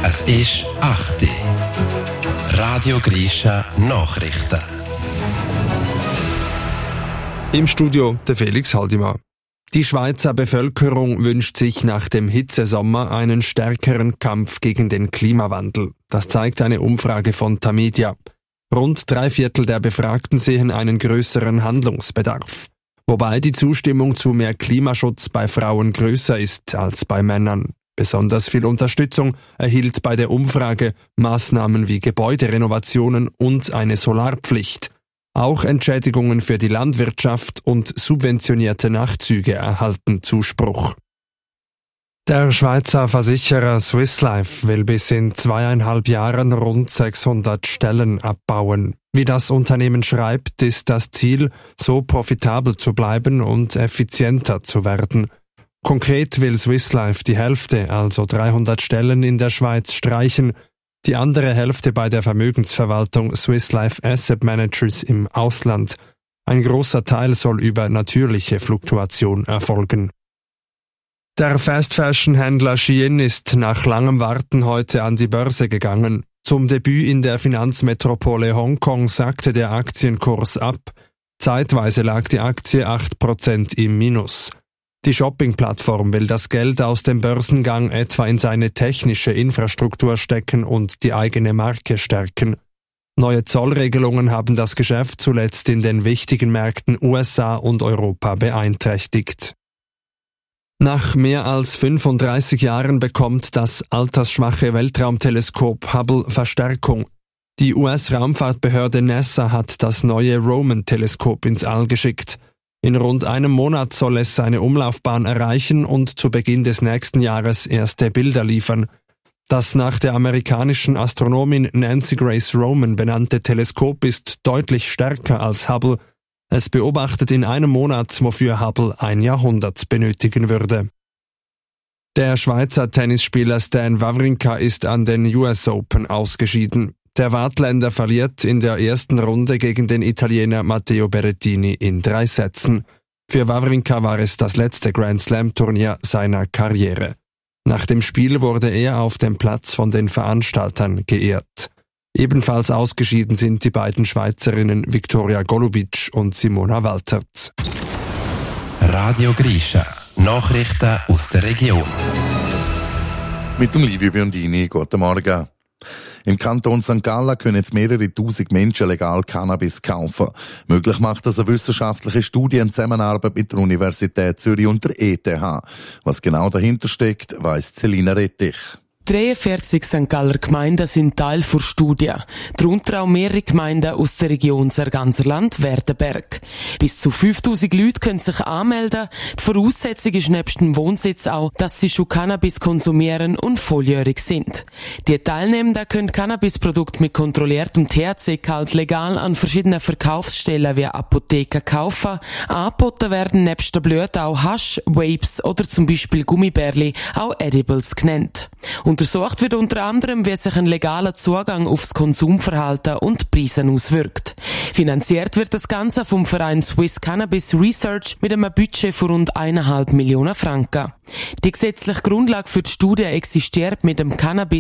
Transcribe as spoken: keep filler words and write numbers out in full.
Es ist acht Uhr. Radio Grisha Nachrichten. Im Studio der Felix Haldimann. Die Schweizer Bevölkerung wünscht sich nach dem Hitzesommer einen stärkeren Kampf gegen den Klimawandel. Das zeigt eine Umfrage von Tamedia. Rund drei Viertel der Befragten sehen einen größeren Handlungsbedarf. Wobei die Zustimmung zu mehr Klimaschutz bei Frauen größer ist als bei Männern. Besonders viel Unterstützung erhielt bei der Umfrage Maßnahmen wie Gebäuderenovationen und eine Solarpflicht. Auch Entschädigungen für die Landwirtschaft und subventionierte Nachtzüge erhalten Zuspruch. Der Schweizer Versicherer Swiss Life will bis in zweieinhalb Jahren rund sechshundert Stellen abbauen. Wie das Unternehmen schreibt, ist das Ziel, so profitabel zu bleiben und effizienter zu werden. Konkret will Swiss Life die Hälfte, also dreihundert Stellen in der Schweiz, streichen, die andere Hälfte bei der Vermögensverwaltung Swiss Life Asset Managers im Ausland. Ein großer Teil soll über natürliche Fluktuation erfolgen. Der Fast-Fashion-Händler Shein ist nach langem Warten heute an die Börse gegangen. Zum Debüt in der Finanzmetropole Hongkong sackte der Aktienkurs ab. Zeitweise lag die Aktie acht Prozent im Minus. Die Shopping-Plattform will das Geld aus dem Börsengang etwa in seine technische Infrastruktur stecken und die eigene Marke stärken. Neue Zollregelungen haben das Geschäft zuletzt in den wichtigen Märkten U S A und Europa beeinträchtigt. Nach mehr als fünfunddreißig Jahren bekommt das altersschwache Weltraumteleskop Hubble Verstärkung. Die U S-Raumfahrtbehörde NASA hat das neue Roman-Teleskop ins All geschickt. In rund einem Monat soll es seine Umlaufbahn erreichen und zu Beginn des nächsten Jahres erste Bilder liefern. Das nach der amerikanischen Astronomin Nancy Grace Roman benannte Teleskop ist deutlich stärker als Hubble. Es beobachtet in einem Monat, wofür Hubble ein Jahrhundert benötigen würde. Der Schweizer Tennisspieler Stan Wawrinka ist an den U S Open ausgeschieden. Der Waadtländer verliert in der ersten Runde gegen den Italiener Matteo Berrettini in drei Sätzen. Für Wawrinka war es das letzte Grand-Slam-Turnier seiner Karriere. Nach dem Spiel wurde er auf dem Platz von den Veranstaltern geehrt. Ebenfalls ausgeschieden sind die beiden Schweizerinnen Viktoria Golubic und Simona Waltert. Radio Grisha. Nachrichten aus der Region. Mit dem Livio Biondini, guten Morgen. Im Kanton Sankt Gallen können jetzt mehrere tausend Menschen legal Cannabis kaufen. Möglich macht das eine wissenschaftliche Studie in Zusammenarbeit mit der Universität Zürich und der E T H. Was genau dahinter steckt, weiss Celina Rettich. dreiundvierzig Sankt Galler Gemeinden sind Teil der Studie. Darunter auch mehrere Gemeinden aus der Region Sarganserland-Werdenberg. Bis zu fünftausend Leute können sich anmelden. Die Voraussetzung ist nebst dem Wohnsitz auch, dass sie schon Cannabis konsumieren und volljährig sind. Die Teilnehmenden können Cannabisprodukte mit kontrolliertem T H C-Gehalt legal an verschiedenen Verkaufsstellen wie Apotheken kaufen. Angeboten werden nebst der Blüte auch Hasch, Vapes oder zum Beispiel Gummibärli, auch Edibles genannt. Untersucht wird unter anderem, wie sich ein legaler Zugang aufs Konsumverhalten und Preise auswirkt. Finanziert wird das Ganze vom Verein Swiss Cannabis Research mit einem Budget von rund eineinhalb Millionen Franken. Die gesetzliche Grundlage für die Studie existiert mit dem Cannabis